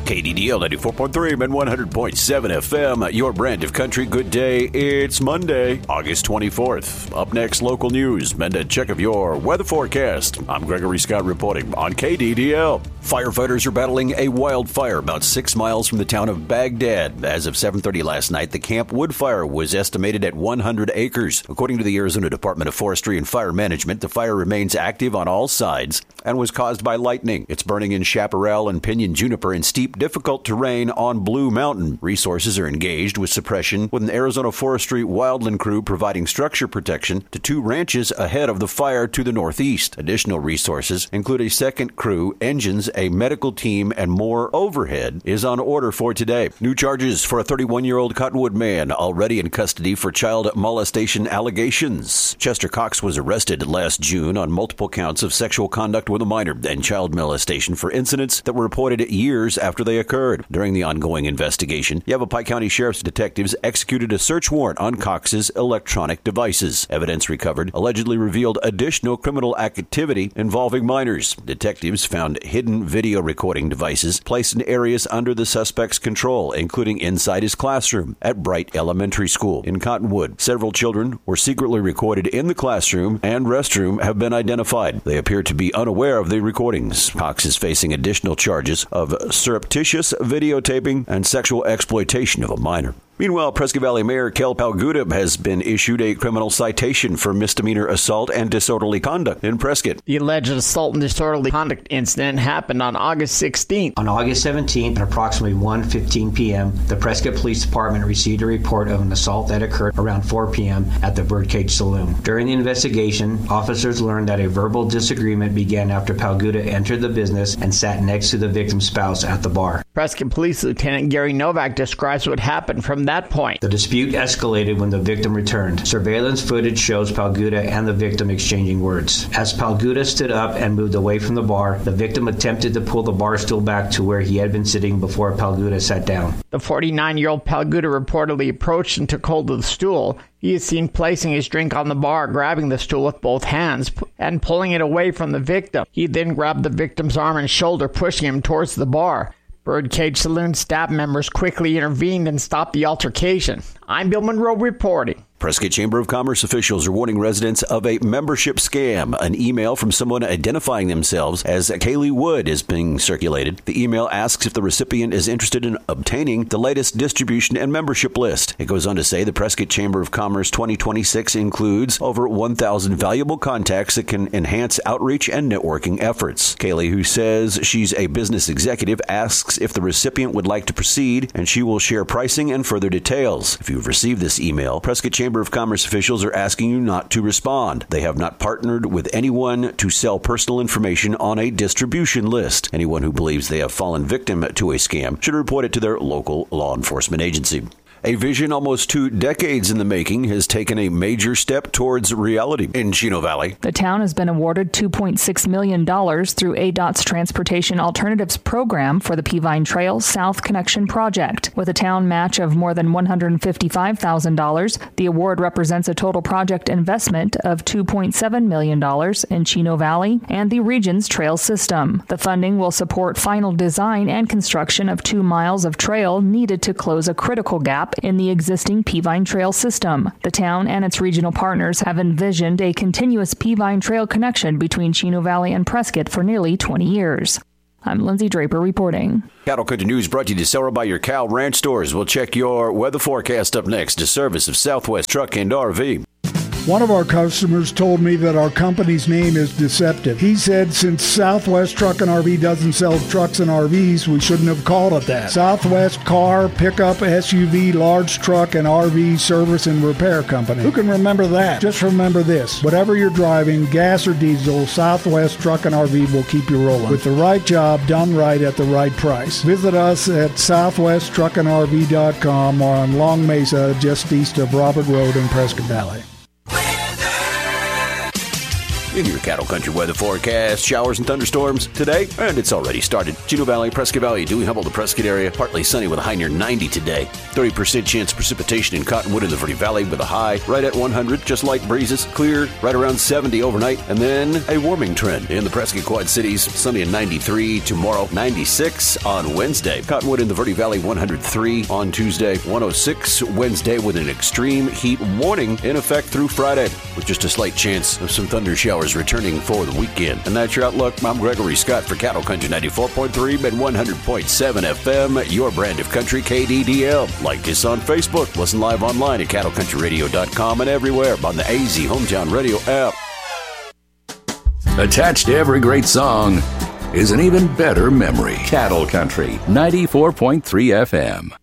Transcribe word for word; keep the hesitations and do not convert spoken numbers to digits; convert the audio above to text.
K D D L ninety-four point three and one hundred point seven F M, your brand of country. Good day. It's Monday, August twenty-fourth. Up next, local news and a check of your weather forecast. I'm Gregory Scott reporting on K D D L. Firefighters are battling a wildfire about six miles from the town of Baghdad. As of seven thirty last night, the Camp Wood fire was estimated at one hundred acres. According to the Arizona Department of Forestry and Fire Management, the fire remains active on all sides and was caused by lightning. It's burning in chaparral and pinyon juniper in steep, difficult terrain on Blue Mountain. Resources are engaged with suppression, with an Arizona Forestry wildland crew providing structure protection to two ranches ahead of the fire to the northeast. Additional resources include a second crew, engines, a medical team, and more overhead is on order for today. New charges for a thirty-one-year-old Cottonwood man already in custody for child molestation allegations. Chester Cox was arrested last June on multiple counts of sexual conduct with a minor and child molestation for incidents that were reported years after they occurred. During the ongoing investigation, Yavapai County Sheriff's detectives executed a search warrant on Cox's electronic devices. Evidence recovered allegedly revealed additional criminal activity involving minors. Detectives found hidden video recording devices placed in areas under the suspect's control, including inside his classroom at Bright Elementary School in Cottonwood. Several children were secretly recorded in the classroom and restroom have been identified. They appear to be unaware of the recordings. Cox is facing additional charges of surreptitious videotaping and sexual exploitation of a minor. Meanwhile, Prescott Valley Mayor Kel Palguda has been issued a criminal citation for misdemeanor assault and disorderly conduct in Prescott. The alleged assault and disorderly conduct incident happened on August sixteenth. On August seventeenth, at approximately one fifteen p.m., the Prescott Police Department received a report of an assault that occurred around four p.m. at the Birdcage Saloon. During the investigation, officers learned that a verbal disagreement began after Palguda entered the business and sat next to the victim's spouse at the bar. Prescott Police Lieutenant Gary Novak describes what happened from that point. The dispute escalated when the victim returned. Surveillance footage shows Palguda and the victim exchanging words. As Palguda stood up and moved away from the bar, the victim attempted to pull the bar stool back to where he had been sitting before Palguda sat down. The forty-nine-year-old Palguda reportedly approached and took hold of the stool. He is seen placing his drink on the bar, grabbing the stool with both hands, and pulling it away from the victim. He then grabbed the victim's arm and shoulder, pushing him towards the bar. Birdcage Saloon staff members quickly intervened and stopped the altercation. I'm Bill Monroe reporting. Prescott Chamber of Commerce officials are warning residents of a membership scam. An email from someone identifying themselves as Kaylee Wood is being circulated. The email asks if the recipient is interested in obtaining the latest distribution and membership list. It goes on to say the Prescott Chamber of Commerce twenty twenty-six includes over one thousand valuable contacts that can enhance outreach and networking efforts. Kaylee, who says she's a business executive, asks if the recipient would like to proceed, and she will share pricing and further details. If you've received this email, Prescott Chamber of Commerce officials are asking you not to respond. They have not partnered with anyone to sell personal information on a distribution list. Anyone who believes they have fallen victim to a scam should report it to their local law enforcement agency. A vision almost two decades in the making has taken a major step towards reality in Chino Valley. The town has been awarded two point six million dollars through A D O T's Transportation Alternatives Program for the Peavine Trail South Connection Project. With a town match of more than one hundred fifty-five thousand dollars, the award represents a total project investment of two point seven million dollars in Chino Valley and the region's trail system. The funding will support final design and construction of two miles of trail needed to close a critical gap in the existing Peavine Trail system. The town and its regional partners have envisioned a continuous Peavine Trail connection between Chino Valley and Prescott for nearly twenty years. I'm Lindsay Draper reporting. Cattle Country News brought to you this hour by your Cal Ranch stores. We'll check your weather forecast up next. A service of Southwest Truck and R V. One of our customers told me that our company's name is deceptive. He said since Southwest Truck and R V doesn't sell trucks and R Vs, we shouldn't have called it that. Southwest Car, Pickup, S U V, Large Truck, and R V Service and Repair Company. Who can remember that? Just remember this. Whatever you're driving, gas or diesel, Southwest Truck and R V will keep you rolling. With the right job done right at the right price. Visit us at southwest truck and r v dot com or on Long Mesa, just east of Robert Road in Prescott Valley. In your Cattle Country weather forecast, showers and thunderstorms today, and it's already started. Chino Valley, Prescott Valley, Dewey, Humboldt, the Prescott area, partly sunny with a high near ninety today. thirty percent chance of precipitation in Cottonwood in the Verde Valley with a high right at one hundred, just light breezes, clear right around seventy overnight, and then a warming trend in the Prescott Quad Cities, sunny at ninety-three tomorrow, ninety-six on Wednesday. Cottonwood in the Verde Valley, one hundred three on Tuesday, one oh six Wednesday with an extreme heat warning in effect through Friday, with just a slight chance of some thunder showers returning for the weekend. And that's your outlook. I'm Gregory Scott for Cattle Country ninety-four point three and one hundred point seven F M, your brand of country, K D D L. Like us on Facebook. Listen live online at cattle country radio dot com and everywhere on the A Z Hometown Radio app. Attached to every great song is an even better memory. Cattle Country ninety-four point three F M.